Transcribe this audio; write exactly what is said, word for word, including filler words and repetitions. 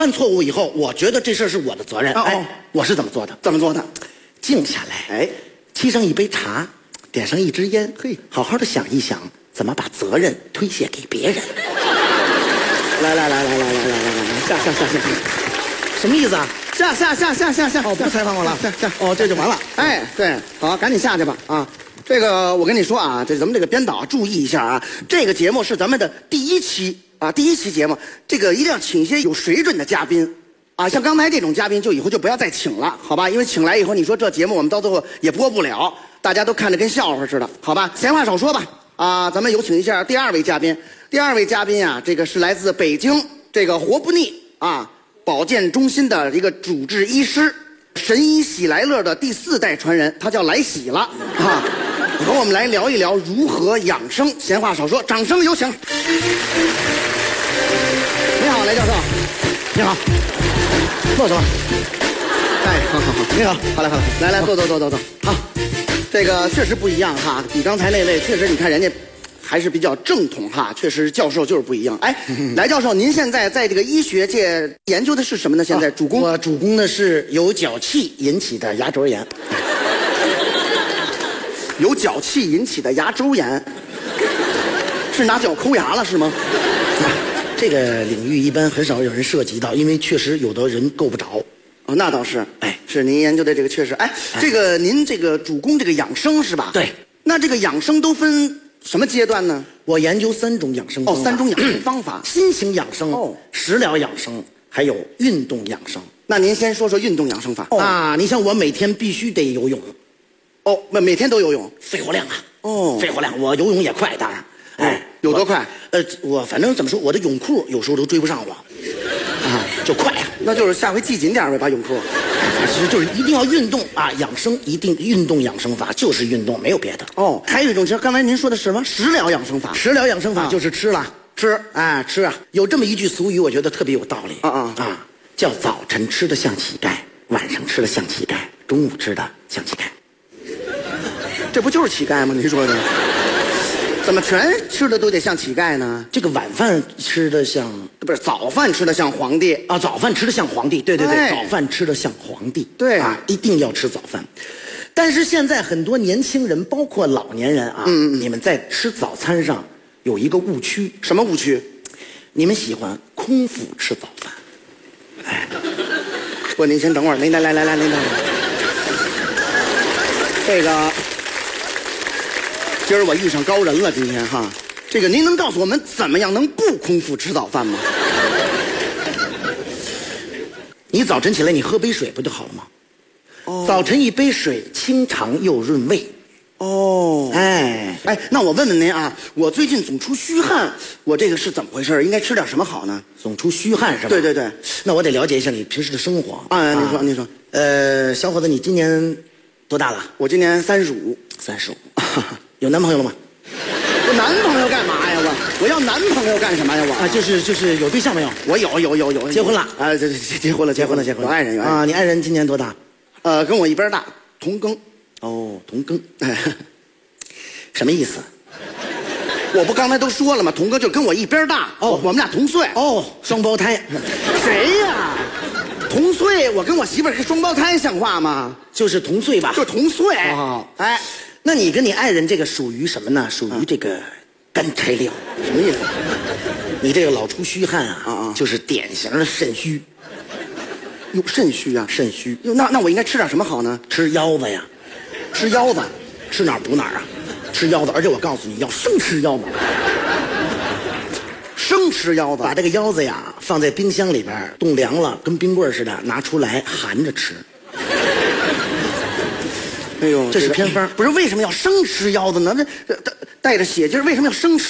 犯错误以后，我觉得这事儿是我的责任。 哦哦哎，我是怎么做的？ 怎么做的？ 静下来， 哎， 沏上一杯茶，点上一支烟， 嘿， 好好的想一想，怎么把责任推卸给别人。 来来来来来来来来来，下下下下， 什么意思啊？ 下下下下下下， 哦，不采访我了。 下下， 哦，这就完了。 哎，对，好，赶紧下去吧啊！这个我跟你说啊，这咱们这个编导注意一下啊，这个节目是咱们的第一期啊，第一期节目，这个一定要请一些有水准的嘉宾啊，像刚才这种嘉宾就以后就不要再请了，好吧？因为请来以后，你说这节目我们到最后也播不了，大家都看着跟笑话似的，好吧？闲话少说吧啊，咱们有请一下第二位嘉宾，第二位嘉宾啊，这个是来自北京这个活不腻啊保健中心的一个主治医师。神医喜来乐的第四代传人，他叫来喜了啊，和我们来聊一聊如何养生。闲话少说，掌声有请。你好，来教授。 你好，坐坐。 哎，好好好，你好，好嘞好嘞，来来坐坐坐坐坐。好，这个确实不一样哈，比刚才那位确实，你看人家还是比较正统哈，确实教授就是不一样。哎，来教授，您现在在这个医学界研究的是什么呢？现在主攻？ 我主攻的是由脚气引起的牙周炎。 由脚气引起的牙周炎，是拿脚抠牙了是吗？ 这个领域一般很少有人涉及到，因为确实有的人够不着。 哦，那倒是。 哎， 是您研究的这个确实。哎，这个您这个主攻这个养生是吧？ 对。 那这个养生都分什么阶段呢？ 我研究三种养生方法。 哦，三种养生方法： 心情养生、 哦， 食疗养生，还有运动养生。 那您先说说运动养生法。 哦、啊，你像我每天必须得游泳。 哦，每每天都游泳， 肺活量啊。 哦， 肺活量，我游泳也快，当然。哎， 有多快？ 呃，我反正怎么说，我的泳裤有时候都追不上我，啊，就快啊。 那就是下回系紧点呗，把泳裤。 其实就是一定要运动啊，养生一定运动养生法就是运动，没有别的。 哦，还有一种，其实刚才您说的是什么？食疗养生法。 食疗养生法就是吃了、 啊、吃， 哎，吃啊。有这么一句俗语，我觉得特别有道理。 啊啊啊，叫早晨吃的像乞丐，晚上吃的像乞丐，中午吃的像乞丐。 这不就是乞丐吗？您说的？怎么全吃的都得像乞丐呢？ 这个晚饭吃的像， 不是早饭吃的像皇帝啊？早饭吃的像皇帝，对对对， 哎、 早饭吃的像皇帝， 对啊，一定要吃早饭。但是现在很多年轻人，包括老年人啊， 嗯嗯你们在吃早餐上有一个误区， 什么误区？ 你们喜欢空腹吃早饭。哎， 不，您先等会儿，您来来来来，您等会儿。这个。今儿我遇上高人了，今天哈，这个您能告诉我们怎么样能不空腹吃早饭吗？ 你早晨起来你喝杯水不就好了吗？哦，早晨一杯水清肠又润胃。 哦， 哎哎，那我问问您啊，我最近总出虚汗，我这个是怎么回事？应该吃点什么好呢？ 总出虚汗是吧？ 对对对， 那我得了解一下你平时的生活。 啊，您说您说， 呃，小伙子，你今年多大了？ 我今年三十五， 三十五。有男朋友了吗？ 我男朋友干嘛呀？我我要男朋友干什么呀？我啊，就是就是有对象没有？ 我有有有有， 结婚了啊？这结结婚了， 结婚了，结婚了。 有爱人有爱人啊！你爱人今年多大？ 呃，跟我一边大，同庚。 哦，同庚。哎，什么意思？ 我不刚才都说了吗？同庚就跟我一边大。哦，我们俩同岁。 哦，双胞胎。 谁呀？同岁，我跟我媳妇儿是双胞胎，像话吗？ 就是同岁吧？ 就同岁。 哦， 哎。 那你跟你爱人这个属于什么呢？属于这个干柴料， 什么意思？ 你这个老出虚汗啊， 啊啊， 就是典型的肾虚。 有肾虚啊？ 肾虚。 那那我应该吃点什么好呢？ 吃腰子呀， 吃腰子， 吃哪儿补哪儿啊？吃腰子，而且我告诉你要生吃腰子， 生吃腰子， 把这个腰子呀放在冰箱里边冻凉了，跟冰棍似的，拿出来含着吃。 哎呦， 这是偏方。 不是为什么要生吃腰子呢？这带着血劲儿，为什么要生吃？